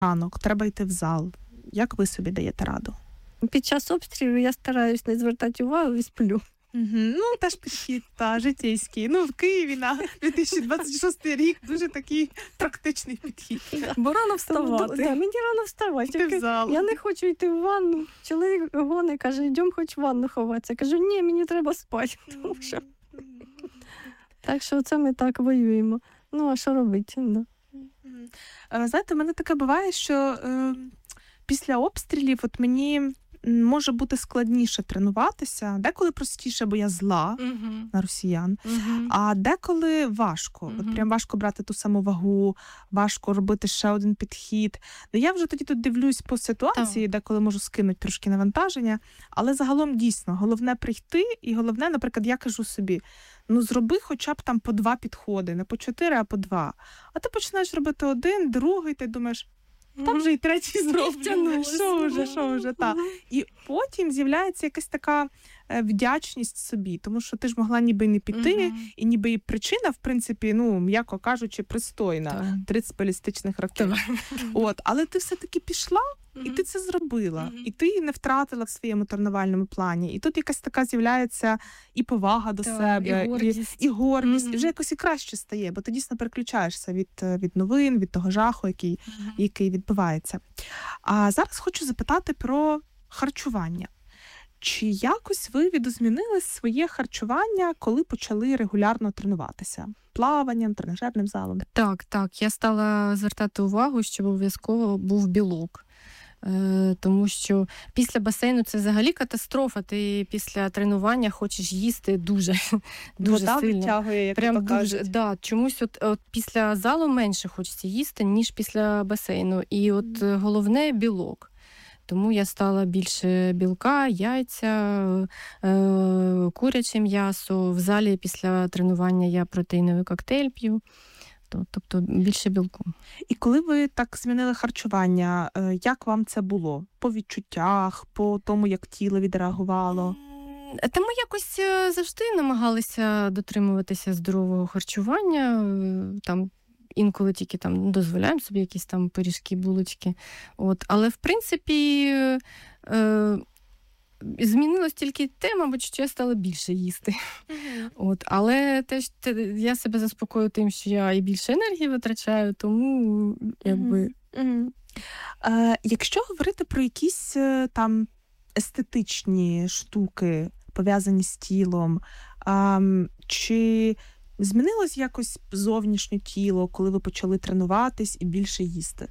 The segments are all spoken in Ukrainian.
ранок, треба йти в зал. Як ви собі даєте раду? Під час обстрілів я стараюсь не звертати увагу і сплю. Ну, теж підхід, житейський. В Києві на 2026 рік дуже такий практичний підхід. Бо рано вставати. Мені рано вставати. Йти в зал. Я не хочу йти в ванну. Чоловік гонить, каже, йдемо хоч в ванну ховатися. Кажу, ні, мені треба спати. Так що це ми так воюємо. А що робити? Да. Знаєте, в мене таке буває, що після обстрілів мені може бути складніше тренуватися, деколи простіше, бо я зла на росіян, а деколи важко. Прям важко брати ту саму вагу, важко робити ще один підхід. Я вже тоді тут дивлюсь по ситуації, деколи можу скинути трошки навантаження, але загалом дійсно, головне прийти, і головне, наприклад, я кажу собі, зроби хоча б там по 2 підходи, не по 4, а по 2. А ти починаєш робити один, другий, ти думаєш, там вже і третій зроблено. Що вже, так. І потім з'являється якась така вдячність собі, тому що ти ж могла ніби не піти, і ніби і причина, в принципі, м'яко кажучи, пристойна. 30 балістичних ракет. Але ти все-таки пішла, і ти це зробила. І ти не втратила в своєму тренувальному плані. І тут якась така з'являється і повага до себе, і гордість. І вже якось і краще стає, бо ти дійсно переключаєшся від новин, від того жаху, який відбувається. А зараз хочу запитати про харчування. Чи якось ви відозмінили своє харчування, коли почали регулярно тренуватися? Плаванням, тренажерним залом? Так. Я стала звертати увагу, щоб обов'язково був білок. Тому що після басейну це взагалі катастрофа. Ти після тренування хочеш їсти дуже Вода сильно. відтягує, як прям то дуже, чомусь от після залу менше хочеться їсти, ніж після басейну. І головне – білок. Тому я стала більше білка, яйця, куряче м'ясо. В залі після тренування я протеїновий коктейль п'ю. Тобто більше білку. І коли ви так змінили харчування, як вам це було? По відчуттях, по тому, як тіло відреагувало? Та ми якось завжди намагалися дотримуватися здорового харчування. Інколи тільки дозволяємо собі якісь пиріжки, булочки. Але, в принципі, змінилось тільки те, мабуть, що я стала більше їсти. Але теж я себе заспокою тим, що я і більше енергії витрачаю, тому Якщо говорити про якісь естетичні штуки, пов'язані з тілом, чи змінилось якось зовнішнє тіло, коли ви почали тренуватись і більше їсти?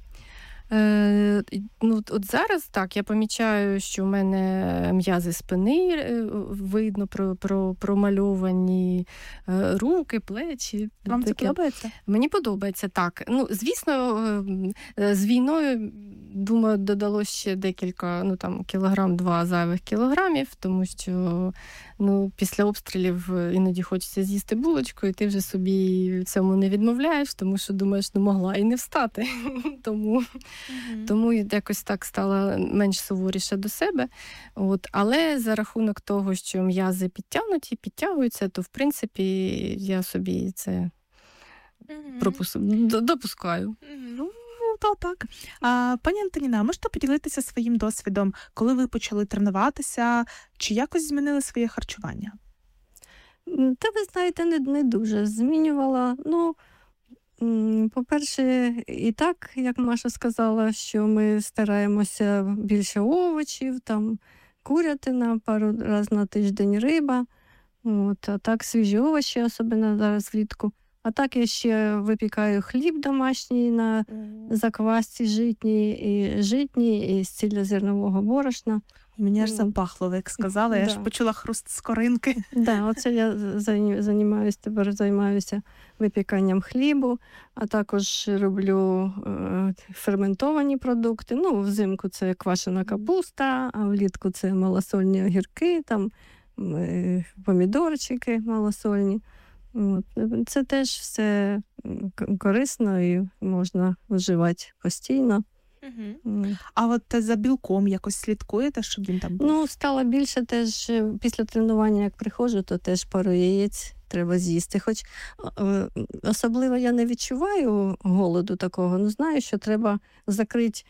От зараз так, я помічаю, що в мене м'язи спини видно, промальовані руки, плечі. Вам це подобається? Мені подобається, так. Звісно, з війною, думаю, додалося ще декілька, 1-2 зайвих кілограмів, тому що після обстрілів іноді хочеться з'їсти булочку, і ти вже собі цьому не відмовляєш, тому що думаєш, могла і не встати. Тому якось так стала менш суворіше до себе. Але за рахунок того, що м'язи підтягуються, то, в принципі, я собі це допускаю. Так. Пані Антоніна, можете поділитися своїм досвідом, коли ви почали тренуватися, чи якось змінили своє харчування? Та, ви знаєте, не дуже змінювала. По-перше, і так, як Маша сказала, що ми стараємося більше овочів, курятина, пару разів на тиждень риба, а так свіжі овочі, особливо зараз влітку. А так я ще випікаю хліб домашній на заквасці житній і з цільнозернового борошна. Мені аж запахло, як сказала, я ж почула хруст скоринки. Оце я займаюся випіканням хлібу, а також роблю ферментовані продукти. Взимку це квашена капуста, а влітку це малосольні огірки, помідорчики малосольні. Це теж все корисно і можна вживати постійно. А за білком якось слідкуєте, щоб він там був? Стало більше теж, після тренування, як приходжу, то теж пару яєць треба з'їсти. Хоч особливо я не відчуваю голоду такого, знаю, що треба закрити